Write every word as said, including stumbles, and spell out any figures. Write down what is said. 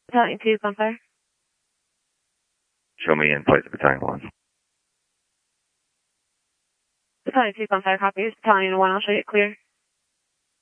Battalion two, on fire. Show me in place of Battalion one. Battalion two, on fire, copy. Battalion one, I'll show you clear.